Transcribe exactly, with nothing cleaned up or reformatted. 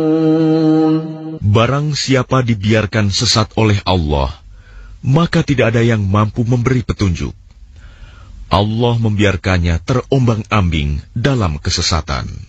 Barang siapa dibiarkan sesat oleh Allah, maka tidak ada yang mampu memberi petunjuk. Allah membiarkannya terombang-ambing dalam kesesatan.